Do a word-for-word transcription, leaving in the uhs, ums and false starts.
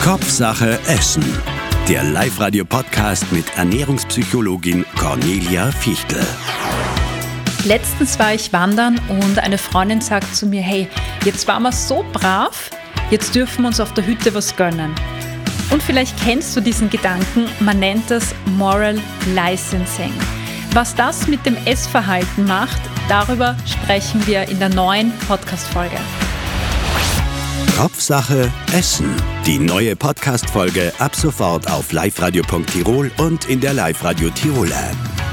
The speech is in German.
Kopfsache Essen. Der Live-Radio-Podcast mit Ernährungspsychologin Cornelia Fichtel. Letztens war ich wandern und eine Freundin sagt zu mir, hey, jetzt waren wir so brav, jetzt dürfen wir uns auf der Hütte was gönnen. Und vielleicht kennst du diesen Gedanken, man nennt das Moral Licensing. Was das mit dem Essverhalten macht, darüber sprechen wir in der neuen Podcast-Folge. Kopfsache Essen. Die neue Podcast-Folge ab sofort auf liveradio punkt tirol und in der Live-Radio Tirol App.